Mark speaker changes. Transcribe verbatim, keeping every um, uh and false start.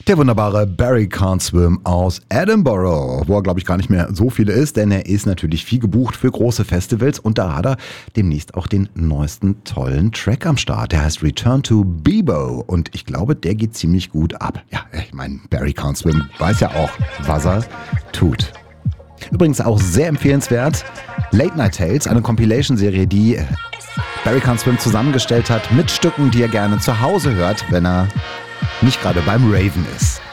Speaker 1: Der wunderbare Barry Can't Swim aus Edinburgh, wo er, glaube ich, gar nicht mehr so viele ist, denn er ist natürlich viel gebucht für große Festivals und da hat er demnächst auch den neuesten tollen Track am Start. Der heißt Return to Bebo und ich glaube, der geht ziemlich gut ab. Ja, ich meine, Barry Can't Swim weiß ja auch, was er tut. Übrigens auch sehr empfehlenswert, Late Night Tales, eine Compilation-Serie, die Barry Can't Swim zusammengestellt hat mit Stücken, die er gerne zu Hause hört, wenn er nicht gerade beim Raven ist.